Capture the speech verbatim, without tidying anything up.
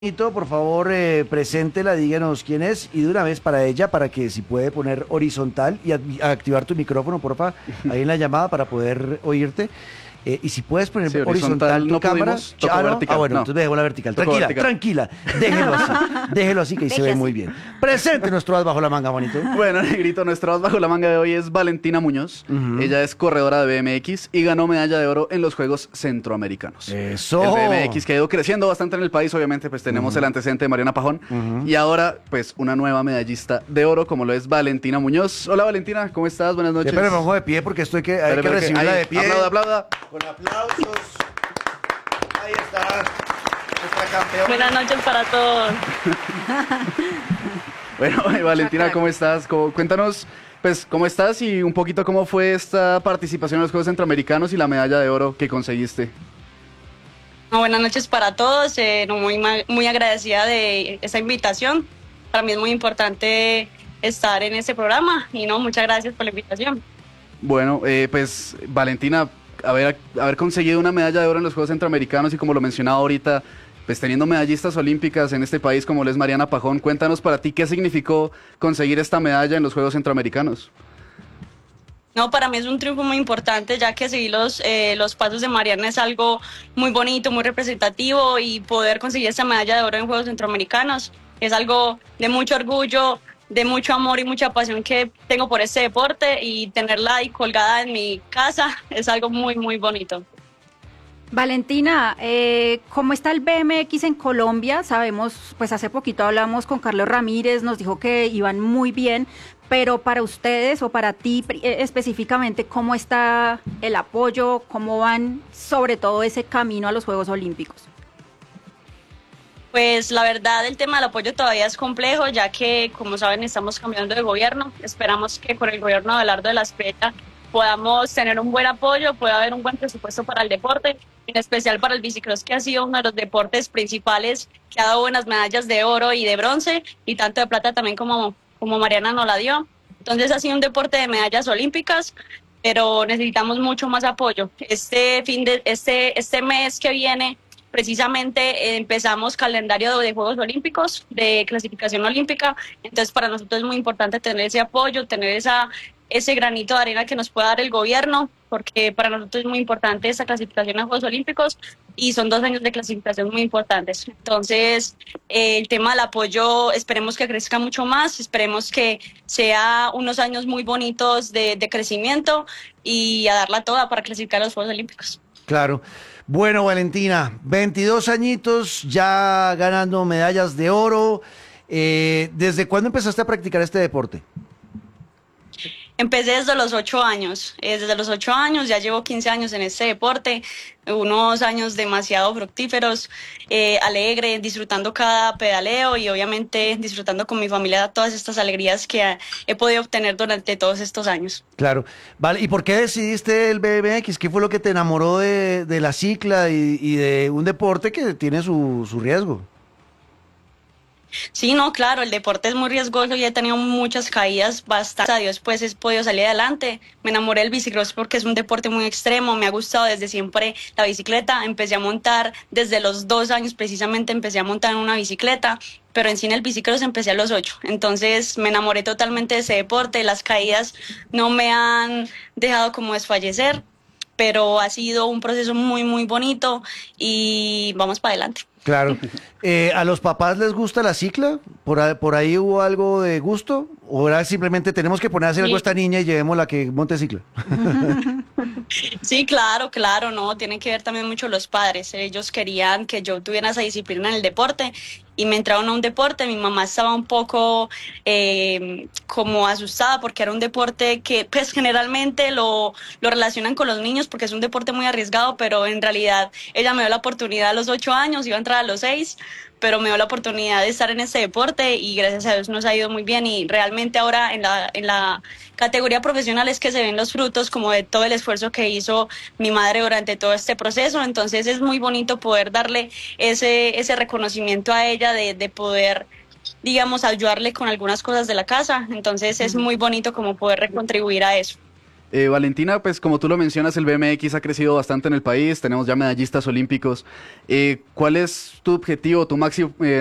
Por favor, eh, preséntela, díganos quién es y de una vez para ella, para que si puede poner horizontal y a- activar tu micrófono, porfa, ahí en la llamada para poder oírte. Eh, y si puedes poner Sí, horizontal, horizontal tu no cámara. pudimos, tocó Ah, ¿no? vertical, Ah, bueno, no. entonces dejemos la vertical. Tocó Tranquila, vertical. tranquila. Déjelo así. Déjelo así que ahí se Deje ve así. muy bien. Presente nuestro as bajo la manga, bonito. Bueno, Negrito, nuestra as bajo la manga de hoy es Valentina Muñoz. Ujú. Ella es corredora de B M X y ganó medalla de oro en los Juegos Centroamericanos. Eso. El B M X que ha ido creciendo bastante en el país, obviamente, pues tenemos el antecedente de Mariana Pajón. Ujú. Y ahora, pues, una nueva medallista de oro, como lo es Valentina Muñoz. Hola, Valentina, ¿cómo estás? Buenas noches. Espera, me pongo de pie porque esto hay que, hay Espere, que espere, que- recibirla ahí, de pie. Aplauda, aplauda. Con aplausos. Ahí está. Nuestra campeona. Buenas noches para todos. Bueno, Valentina, ¿cómo estás? ¿Cómo- cuéntanos, pues, cómo estás y un poquito cómo fue esta participación en los Juegos Centroamericanos y la medalla de oro que conseguiste. No, buenas noches para todos. Eh, no, muy, ma- muy agradecida de esta invitación. Para mí es muy importante estar en este programa y no, muchas gracias por la invitación. Bueno, eh, pues, Valentina, haber, haber conseguido una medalla de oro en los Juegos Centroamericanos y como lo mencionaba ahorita, pues teniendo medallistas olímpicas en este país como lo es Mariana Pajón, cuéntanos para ti qué significó conseguir esta medalla en los Juegos Centroamericanos. No, para mí es un triunfo muy importante, ya que seguir los, eh, los pasos de Mariana es algo muy bonito, muy representativo, y poder conseguir esta medalla de oro en Juegos Centroamericanos es algo de mucho orgullo, de mucho amor y mucha pasión que tengo por este deporte, y tenerla ahí colgada en mi casa es algo muy, muy bonito. Valentina, eh, ¿cómo está el B M X en Colombia? Sabemos, pues hace poquito hablamos con Carlos Ramírez, nos dijo que iban muy bien, pero para ustedes o para ti eh, específicamente, ¿cómo está el apoyo? ¿Cómo van sobre todo ese camino a los Juegos Olímpicos? Pues la verdad, el tema del apoyo todavía es complejo, ya que, como saben, estamos cambiando de gobierno. Esperamos que con el gobierno de Abelardo de la Espriella podamos tener un buen apoyo, pueda haber un buen presupuesto para el deporte, en especial para el bicicross, que ha sido uno de los deportes principales, que ha dado buenas medallas de oro y de bronce, y tanto de plata también como, como Mariana nos la dio. Entonces ha sido un deporte de medallas olímpicas, pero necesitamos mucho más apoyo. Este fin de este, este mes que viene, precisamente eh, empezamos calendario de Juegos Olímpicos, de clasificación olímpica. Entonces para nosotros es muy importante tener ese apoyo, tener esa, ese granito de arena que nos pueda dar el gobierno, porque para nosotros es muy importante esa clasificación a Juegos Olímpicos, y son dos años de clasificación muy importantes. Entonces eh, el tema del apoyo, esperemos que crezca mucho más, esperemos que sea unos años muy bonitos de, de crecimiento, y a darla toda para clasificar a los Juegos Olímpicos. Claro. Bueno, Valentina, veintidós añitos ya ganando medallas de oro. Eh, ¿desde cuándo empezaste a practicar este deporte? Empecé desde los ocho años, eh, desde los ocho años, ya llevo quince años en este deporte, unos años demasiado fructíferos, eh, alegre, disfrutando cada pedaleo y obviamente disfrutando con mi familia todas estas alegrías que eh, he podido obtener durante todos estos años. Claro. Vale, ¿y por qué decidiste el B M X? ¿Qué fue lo que te enamoró de, de la cicla y, y de un deporte que tiene su, su riesgo? Sí, no, claro, el deporte es muy riesgoso y he tenido muchas caídas, bastante. A Dios, pues he podido salir adelante. Me enamoré del bicicross porque es un deporte muy extremo, me ha gustado desde siempre la bicicleta. Empecé a montar desde los dos años, precisamente empecé a montar en una bicicleta, pero en sí en el bicicross empecé a los ocho. Entonces me enamoré totalmente de ese deporte, las caídas no me han dejado como desfallecer, pero ha sido un proceso muy, muy bonito y vamos para adelante. Claro. Eh, ¿a los papás les gusta la cicla? ¿Por ahí, por ahí hubo algo de gusto? ¿O era simplemente tenemos que poner a hacer algo a esta niña y llevémosla que monte cicla? Sí, claro, claro, no, tienen que ver también mucho los padres. Ellos querían que yo tuviera esa disciplina en el deporte y me entraron a un deporte. Mi mamá estaba un poco eh, como asustada porque era un deporte que pues generalmente lo, lo relacionan con los niños porque es un deporte muy arriesgado, pero en realidad ella me dio la oportunidad a los ocho años, iba a entrar a los seis, pero me dio la oportunidad de estar en este deporte y gracias a Dios nos ha ido muy bien, y realmente ahora en la, en la categoría profesional es que se ven los frutos como de todo el esfuerzo que hizo mi madre durante todo este proceso. Entonces es muy bonito poder darle ese, ese reconocimiento a ella de, de poder, digamos, ayudarle con algunas cosas de la casa. Entonces es muy bonito como poder recontribuir a eso. Eh, Valentina, pues como tú lo mencionas, el B M X ha crecido bastante en el país, tenemos ya medallistas olímpicos. Eh, ¿cuál es tu objetivo, tu máximo, eh,